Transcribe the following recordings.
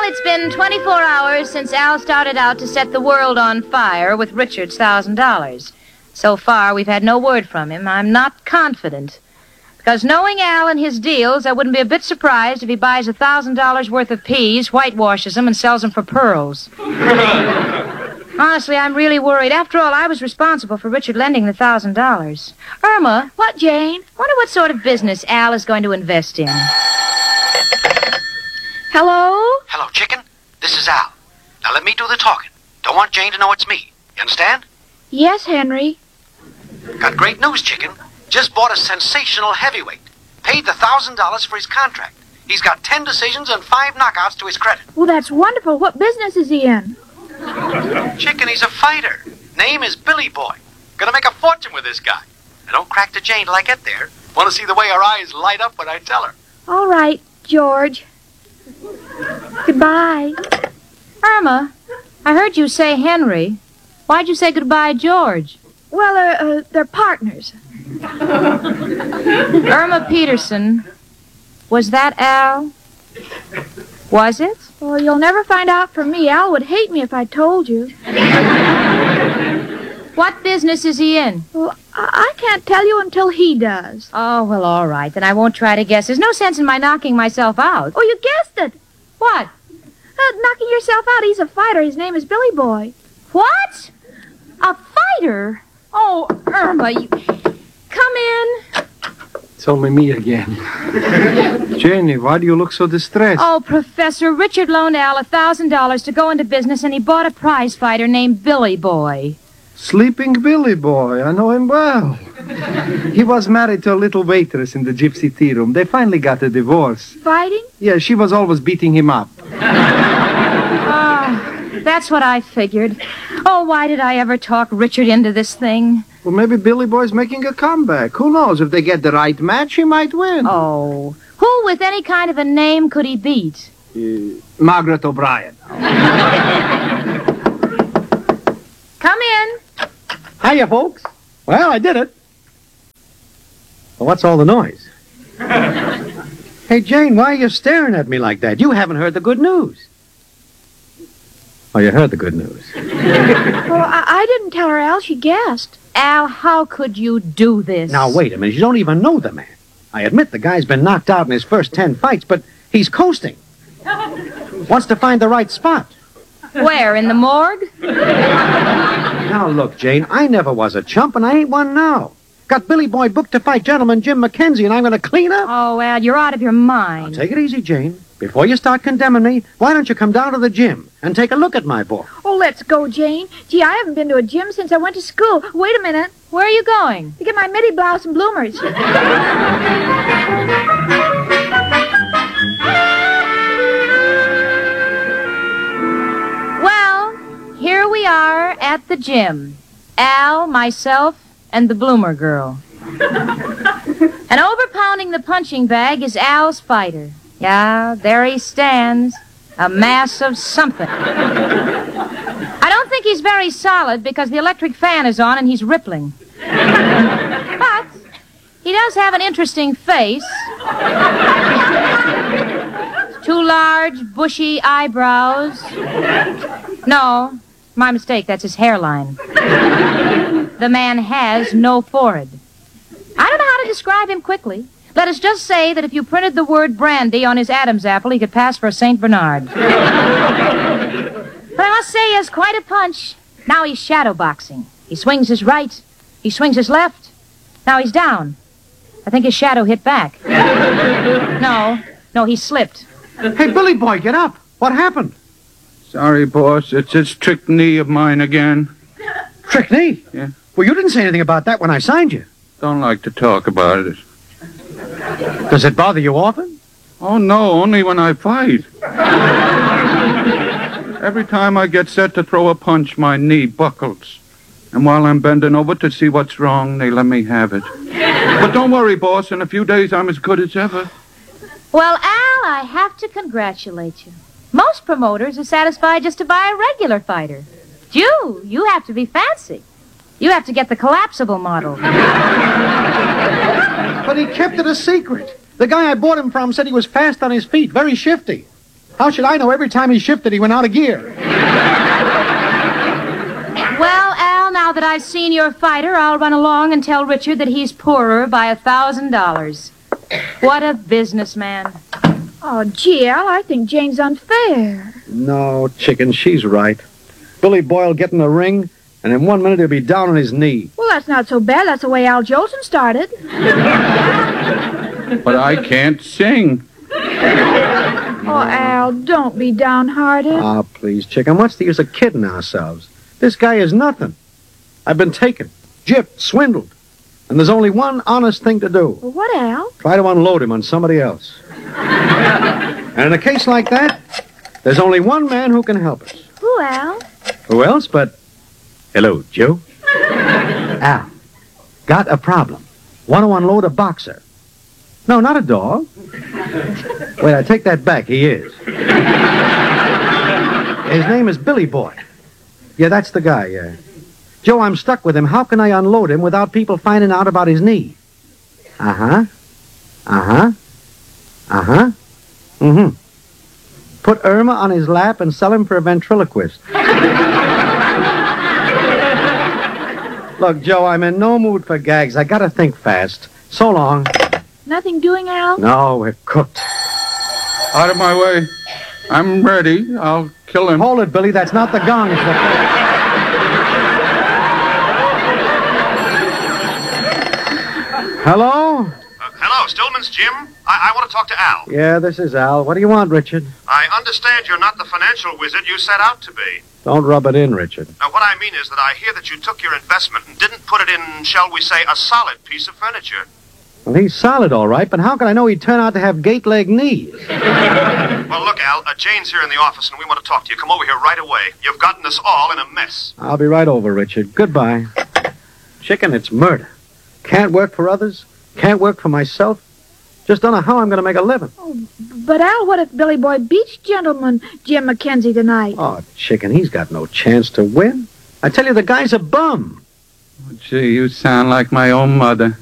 Well, it's been 24 hours since Al started out to set the world on fire with Richard's $1,000. So far, we've had no word from him. I'm not confident. Because knowing Al and his deals, I wouldn't be a bit surprised if he buys $1,000 worth of peas, whitewashes them, and sells them for pearls. Honestly, I'm really worried. After all, I was responsible for Richard lending the $1,000. Irma. What, Jane? Wonder what sort of business Al is going to invest in. Hello? Hello, chicken. This is Al. Now let me do the talking. Don't want Jane to know it's me. You understand? Yes, Henry. Got great news, chicken. Just bought a sensational heavyweight. Paid the $1,000 for his contract. He's got 10 decisions and 5 knockouts to his credit. Well, that's wonderful. What business is he in? Chicken, he's a fighter. Name is Billy Boy. Gonna make a fortune with this guy. Now don't crack to Jane till I get there. Want to see the way her eyes light up when I tell her. All right, George. Goodbye. Irma, I heard you say Henry. Why'd you say goodbye, George? Well, they're partners. Irma Peterson. Was that Al? Was it? Well, you'll never find out from me. Al would hate me if I told you. What business is he in? Well, I can't tell you until he does. Oh, well, all right. Then I won't try to guess. There's no sense in my knocking myself out. Oh, you guessed it. What? Knocking yourself out. He's a fighter. His name is Billy Boy. What? A fighter? Oh, Irma, you... Come in. It's only me again. Janie, why do you look so distressed? Oh, Professor, Richard loaned Al $1,000 to go into business, and he bought a prize fighter named Billy Boy. Sleeping Billy Boy. I know him well. He was married to a little waitress in the gypsy tea room. They finally got a divorce. Fighting? Yeah, she was always beating him up. That's what I figured. Oh, why did I ever talk Richard into this thing? Well, maybe Billy Boy's making a comeback. Who knows? If they get the right match, he might win. Oh, who with any kind of a name could he beat? Margaret O'Brien. Come in. Hiya, folks. Well, I did it. Well, what's all the noise? Hey, Jane, why are you staring at me like that? You haven't heard the good news. Oh, you heard the good news. Well, I didn't tell her, Al. She guessed. Al, how could you do this? Now, wait a minute. You don't even know the man. I admit the guy's been knocked out in his first 10 fights, but he's coasting. Wants to find the right spot. Where, in the morgue? Now, look, Jane, I never was a chump, and I ain't one now. Got Billy Boy booked to fight gentleman Jim McKenzie, and I'm going to clean up. Oh, Al, you're out of your mind. Now, take it easy, Jane. Before you start condemning me, why don't you come down to the gym and take a look at my boy? Oh, let's go, Jane. Gee, I haven't been to a gym since I went to school. Wait a minute. Where are you going? To get my midi blouse and bloomers. Well, here we are at the gym. Al, myself, and the bloomer girl. And overpounding the punching bag is Al's fighter. Yeah, there he stands, a mass of something. I don't think he's very solid because the electric fan is on and he's rippling. But he does have an interesting face. 2 large, bushy eyebrows. No, my mistake, that's his hairline. The man has no forehead. I don't know how to describe him quickly. Let us just say that if you printed the word brandy on his Adam's apple, he could pass for a St. Bernard. But I must say he has quite a punch. Now he's shadowboxing. He swings his right. He swings his left. Now he's down. I think his shadow hit back. No, he slipped. Hey, Billy Boy, get up. What happened? Sorry, boss. It's this trick knee of mine again. Trick knee? Yeah. Well, you didn't say anything about that when I signed you. Don't like to talk about it. Does it bother you often? Oh, no, only when I fight. Every time I get set to throw a punch, my knee buckles. And while I'm bending over to see what's wrong, they let me have it. But don't worry, boss. In a few days, I'm as good as ever. Well, Al, I have to congratulate you. Most promoters are satisfied just to buy a regular fighter. You have to be fancy. You have to get the collapsible model. But he kept it a secret. The guy I bought him from said he was fast on his feet, very shifty. How should I know every time he shifted he went out of gear? Well, Al, now that I've seen your fighter, I'll run along and tell Richard that he's poorer by $1,000. What a businessman. Oh, gee, Al, I think Jane's unfair. No, chicken, she's right. Billy Boy'll get in the ring, and in 1 minute he'll be down on his knee. Well, that's not so bad. That's the way Al Jolson started. But I can't sing. Oh, Al, don't be downhearted. Ah, please, chicken, what's the use of kidding ourselves? This guy is nothing. I've been taken, gypped, swindled. And there's only one honest thing to do. Well, what, Al? Try to unload him on somebody else. And in a case like that, there's only one man who can help us. Who, Al? Who else but... Hello, Joe. Al, got a problem. Want to unload a boxer. No, not a dog. Wait, I take that back. He is. His name is Billy Boy. Yeah, that's the guy, yeah. Joe, I'm stuck with him. How can I unload him without people finding out about his knee? Uh-huh. Uh-huh. Uh-huh. Mm-hmm. Put Irma on his lap and sell him for a ventriloquist. Look, Joe, I'm in no mood for gags. I gotta think fast. So long. Nothing doing, Al? No, we're cooked. Out of my way. I'm ready. I'll kill him. Hold it, Billy. That's not the gong. It's the... Hello? Hello, Stillman's Jim. I want to talk to Al. Yeah, this is Al. What do you want, Richard? I understand you're not the financial wizard you set out to be. Don't rub it in, Richard. Now, what I mean is that I hear that you took your investment and didn't put it in, shall we say, a solid piece of furniture. Well, he's solid, all right, but how can I know he'd turn out to have gate-leg knees? Well, look, Al, Jane's here in the office, and we want to talk to you. Come over here right away. You've gotten us all in a mess. I'll be right over, Richard. Goodbye. Chicken, it's murder. Can't work for others. Can't work for myself. Just don't know how I'm going to make a living. Oh, but, Al, what if Billy Boy beats gentleman Jim McKenzie tonight? Oh, chicken, he's got no chance to win. I tell you, the guy's a bum. Oh, gee, you sound like my own mother.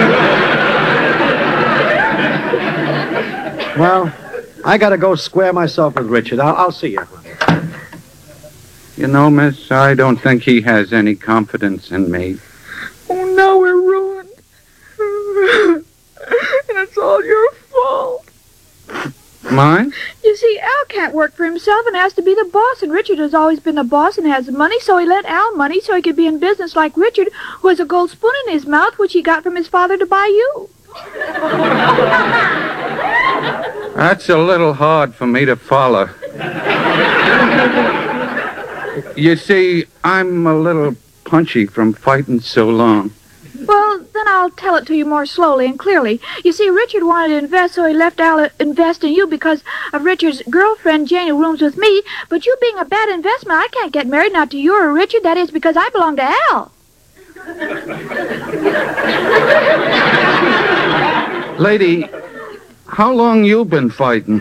Well, I got to go square myself with Richard. I'll see you. You know, miss, I don't think he has any confidence in me. Oh, now we're ruined. And it's all your fault. Mine? You see, Al can't work for himself and has to be the boss, and Richard has always been the boss and has the money, so he lent Al money so he could be in business like Richard, who has a gold spoon in his mouth, which he got from his father to buy you. That's a little hard for me to follow. You see, I'm a little punchy from fighting so long. Well, then I'll tell it to you more slowly and clearly. You see, Richard wanted to invest, so he left Al invest in you because of Richard's girlfriend, Jane, who rooms with me. But you being a bad investment, I can't get married, not to you or Richard. That is because I belong to Al. Lady, how long you been fighting?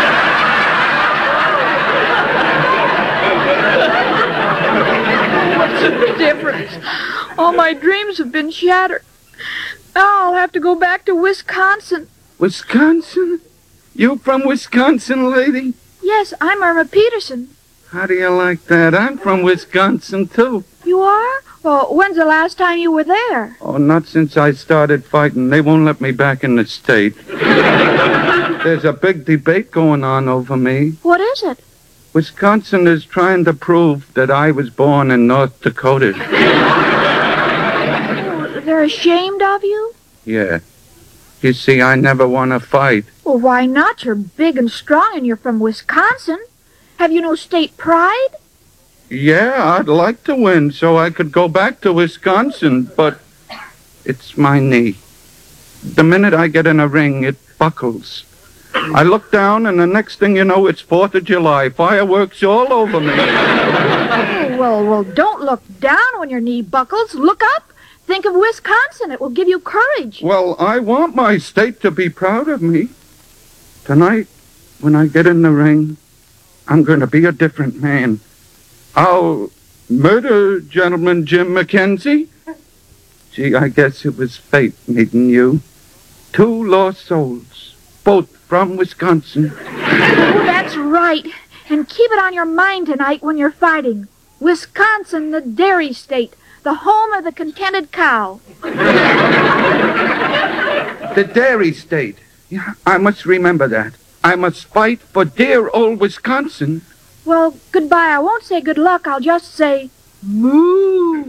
What's the difference? All my dreams have been shattered. Now I'll have to go back to Wisconsin. Wisconsin? You from Wisconsin, lady? Yes, I'm Irma Peterson. How do you like that? I'm from Wisconsin, too. You are? Well, when's the last time you were there? Oh, not since I started fighting. They won't let me back in the state. There's a big debate going on over me. What is it? Wisconsin is trying to prove that I was born in North Dakota. Oh, they're ashamed of you? Yeah. You see, I never won a fight. Well, why not? You're big and strong and you're from Wisconsin. Have you no state pride? Yeah, I'd like to win so I could go back to Wisconsin, but it's my knee. The minute I get in a ring, it buckles. I look down, and the next thing you know, it's 4th of July. Fireworks all over me. Oh, well, don't look down when your knee buckles. Look up. Think of Wisconsin. It will give you courage. Well, I want my state to be proud of me. Tonight, when I get in the ring, I'm going to be a different man. I'll murder gentleman Jim McKenzie. Gee, I guess it was fate meeting you. 2 lost souls, both from Wisconsin. Oh, that's Right. And keep it on your mind tonight when you're fighting. Wisconsin, the dairy state, the home of the contented cow. The dairy state. Yeah, I must remember that. I must fight for dear old Wisconsin. Well, goodbye. I won't say good luck. I'll just say, moo.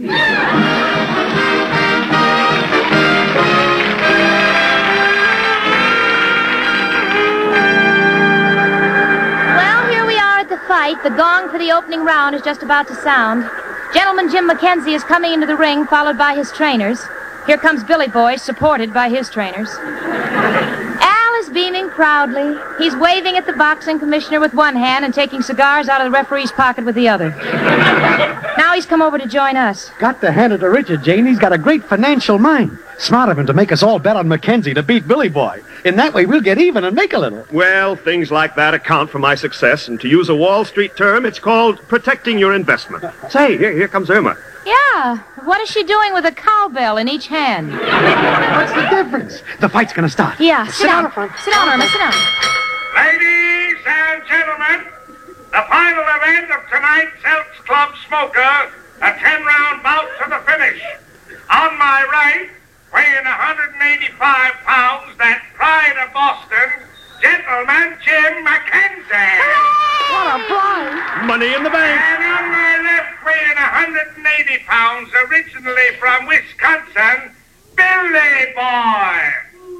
Fight. The gong for the opening round is just about to sound. Gentleman Jim McKenzie is coming into the ring, followed by his trainers. Here comes Billy Boy, supported by his trainers. Al is beaming proudly. He's waving at the boxing commissioner with one hand and taking cigars out of the referee's pocket with the other. Now he's come over to join us. Got to hand it to Richard, Jane. He's got a great financial mind. Smart of him to make us all bet on Mackenzie to beat Billy Boy. In that way, we'll get even and make a little. Well, things like that account for my success, and to use a Wall Street term, it's called protecting your investment. Say, here comes Irma. Yeah, what is she doing with a cowbell in each hand? What's the difference? The fight's gonna start. Yeah, sit down. Sit down, Irma, sit down. Ladies and gentlemen, the final event of tonight's Elks Club Smoker, a 10-round bout to the finish. On my right, weighing 185 pounds, that pride of Boston, Gentleman Jim McKenzie. What a prize! Money in the bank. And on my left, weighing 180 pounds, originally from Wisconsin, Billy Boy.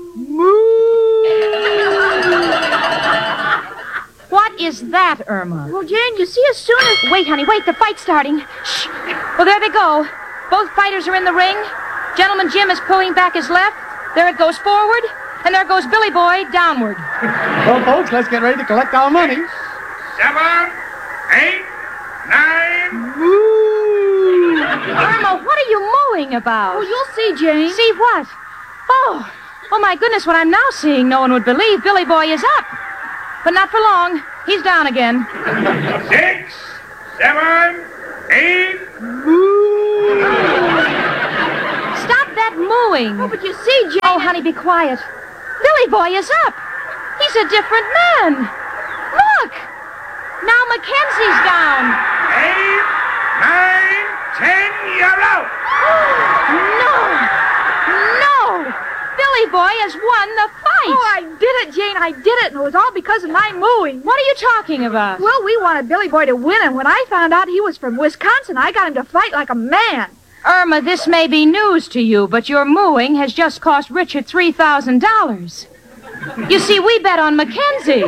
What is that, Irma? Well, Jane, you see, as soon as... Wait, honey, wait, the fight's starting. Shh. Well, there they go. Both fighters are in the ring. Gentleman Jim is pulling back his left. There it goes forward. And there goes Billy Boy downward. Well, folks, let's get ready to collect our money. 7, 8, 9. Irma, what are you mooing about? Oh, you'll see, Jane. See what? Oh, my goodness, what I'm now seeing, no one would believe. Billy Boy is up. But not for long. He's down again. 6, 7, 8. Stop that mooing. Oh, but you see, Jane... Oh, honey, be quiet. Billy Boy is up. He's a different man. Look. Now Mackenzie's down. 8, 9, 10, you're out. No. Billy Boy has won the fight. Oh, I did it, Jane. I did it, and it was all because of my mooing. What are you talking about? Well, we wanted Billy Boy to win, and when I found out he was from Wisconsin, I got him to fight like a man. Irma, this may be news to you, but your mooing has just cost Richard $3,000. You see, we bet on Mackenzie.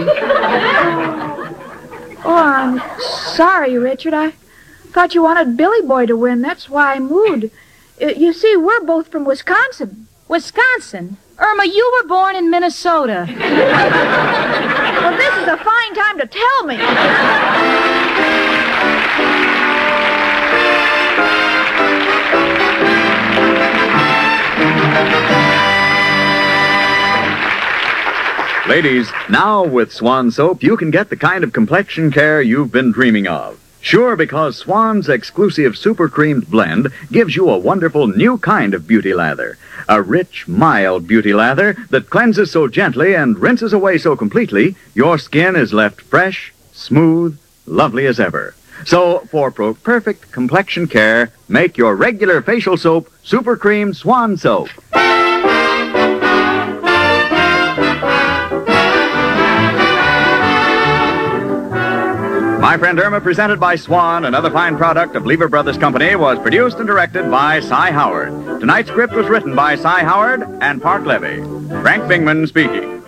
Oh, I'm sorry, Richard. I thought you wanted Billy Boy to win. That's why I mooed. You see, we're both from Wisconsin. Wisconsin? Irma, you were born in Minnesota. Well, this is a fine time to tell me. Ladies, now with Swan Soap, you can get the kind of complexion care you've been dreaming of. Sure, because Swan's exclusive super creamed blend gives you a wonderful new kind of beauty lather. A rich, mild beauty lather that cleanses so gently and rinses away so completely, your skin is left fresh, smooth, lovely as ever. So, for perfect complexion care, make your regular facial soap Super Creamed Swan Soap. My Friend Irma, presented by Swan, another fine product of Lever Brothers Company, was produced and directed by Cy Howard. Tonight's script was written by Cy Howard and Park Levy. Frank Bingman speaking.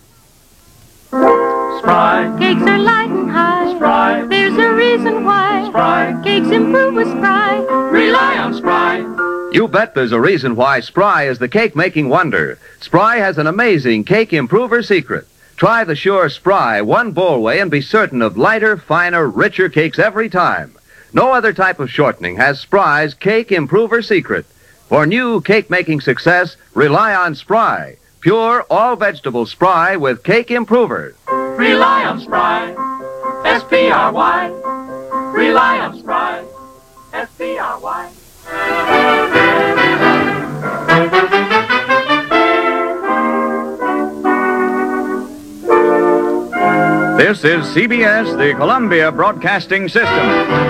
Spry. Cakes are light and high. Spry. There's a reason why. Spry. Cakes improve with Spry. Rely on Spry. You bet there's a reason why Spry is the cake-making wonder. Spry has an amazing cake improver secret. Try the Sure Spry one bowl way and be certain of lighter, finer, richer cakes every time. No other type of shortening has Spry's cake improver secret. For new cake-making success, rely on Spry. Pure, all-vegetable Spry with cake improvers. Rely on Spry. S-P-R-Y. Rely on Spry. S-P-R-Y. This is CBS, the Columbia Broadcasting System.